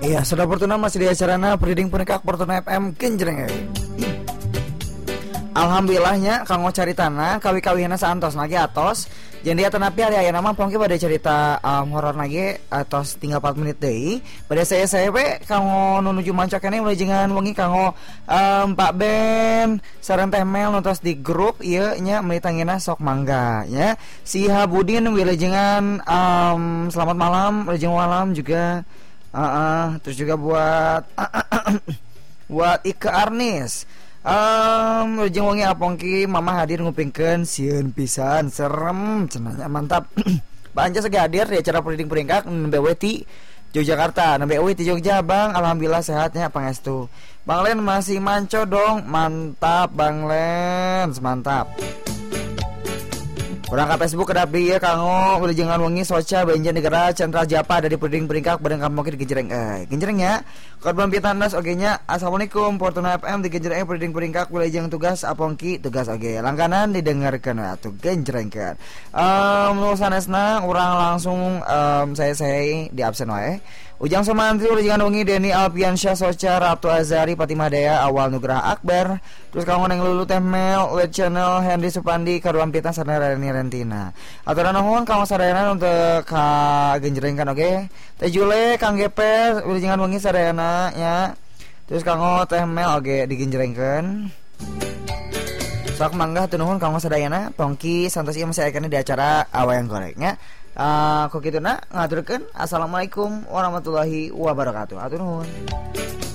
Iya, sudah Fortuna masih di acarana Breeding Punikak Fortuna FM Genjreng. Alhamdulillahnya kanggo cari tanah kawi-kawihna saantos lagi atos. Jadi tenapi hari aya nama pongki pada cerita horor lagi atos tinggal 4 menit deui. Pada saya we kanggo nuju mancok ini mulai jangan wengi kanggo Pak Ben sareng Teh Mel nontos di grup ieu nya meuli tangina sok mangga ya. Si Habudin wilajengan selamat malam, wilajeng malam juga. Terus juga buat buat Ike Arnis. Wilajeng wangi apongki mama hadir ngupingkeun sieun pisan serem cenanya mantap. Banja sege hadir di acara Breeding Puringkak nembe we ti Yogyakarta, nembe we ti Jogja Bang. Alhamdulillah sehatnya pangestu. Bang Len masih manco dong. Mantap Bang Len, mantap. Orang ke Facebook kedapi ya kanggo wilujeng wengi soca benjen negara Chandra Japa dari Breeding Puringkak bareng kamu di Genjreng Genjreng ya. Korban pitandas oge nya. Assalamualaikum Fortuna FM di Genjreng Breeding Puringkak wilujeng tugas apongki tugas oge. Langganan didengarkeun atuh genjrengkeun. Nu sanesna urang langsung saya di absen wae. Ujang Sumantri wilujeng wengi Deni Alpiansyah Soca Ratu Azari Fatimah Dea Awal Nugraha Akbar. Terus kanggo neng Lulu Teh Mel Web Channel Henry Supandi karuan pitan sareng Reni Rentina. Aturan nuhun kanggo sadayana untuk ka genjrengkeun oge. Teh Jule Kang Geper wilujeng wengi sadayana nya. Terus kanggo Teh Mel oge digenjrengkeun. Sok mangga teu nuhun kanggo sadayana pongki santos ieu masih akan di acara Awayang Goreknya. Kok kituna ngaturkeun assalamualaikum warahmatullahi wabarakatuh. Atur nuhun.